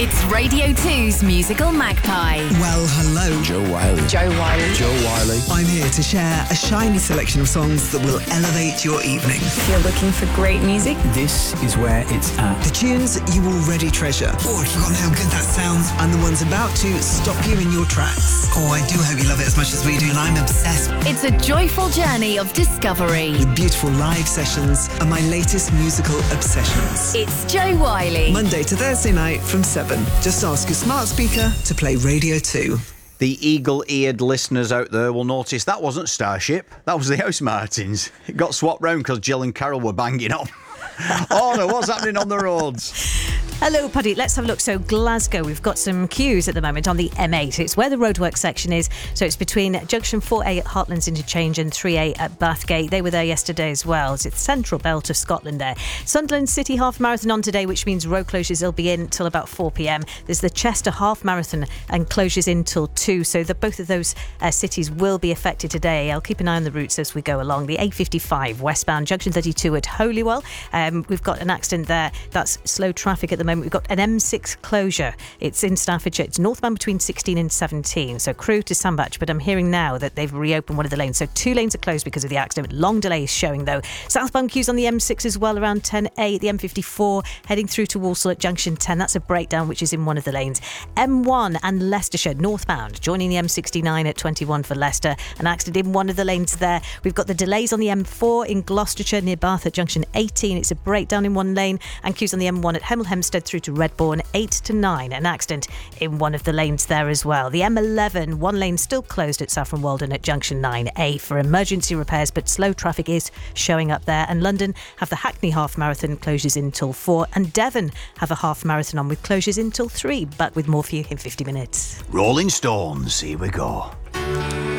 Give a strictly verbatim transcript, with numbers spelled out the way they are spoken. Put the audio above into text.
It's Radio two's Musical Magpie. Well, hello. Jo Whiley. Jo Whiley. Jo Whiley. I'm here to share a shiny selection of songs that will elevate your evening. If you're looking for great music, this is where it's at. The tunes you already treasure. Oh, I'd forgotten how good that sounds. And the ones about to stop you in your tracks. Oh, I do hope you love it as much as we do, and I'm obsessed. It's a joyful journey of discovery. With beautiful live sessions and my latest musical obsessions. It's Jo Whiley. Monday to Thursday night from seven. Just ask your smart speaker to play Radio two. The eagle-eared listeners out there will notice that wasn't Starship, that was the House Martins. It got swapped round because Jill and Carol were banging on. Oh no, what's happening on the roads? Hello, Paddy. Let's have a look. So, Glasgow, we've got some queues at the moment on the M eight. It's where the roadwork section is. So, it's between Junction four A at Heartlands Interchange and three A at Bathgate. They were there yesterday as well. It's the central belt of Scotland there. Sunderland City Half Marathon on today, which means road closures will be in till about four p.m. There's the Chester Half Marathon and closures in till two. So, the, both of those uh, cities will be affected today. I'll keep an eye on the routes as we go along. The A fifty-five westbound, Junction thirty-two at Holywell. Um, we've got an accident there. That's slow traffic at the moment. We've got an M six closure. It's in Staffordshire. It's northbound between sixteen and seventeen. So Crewe to Sandbach. But I'm hearing now that they've reopened one of the lanes. So two lanes are closed because of the accident. Long delays showing though. Southbound queues on the M six as well around ten A. The M fifty-four heading through to Walsall at Junction ten. That's a breakdown which is in one of the lanes. M one and Leicestershire northbound joining the M sixty-nine at twenty-one for Leicester. An accident in one of the lanes there. We've got the delays on the M four in Gloucestershire near Bath at Junction eighteen. It's a breakdown in one lane, and queues on the M one at Hemel Hempstead through to Redbourne eight to nine. An accident in one of the lanes there as well. The M eleven, one lane still closed at Saffron Walden at Junction nine A for emergency repairs, but slow traffic is showing up there. And London have the Hackney Half Marathon closures until four, and Devon have a half marathon on with closures until three, but with more for you in fifty minutes. Rolling Stones, here we go.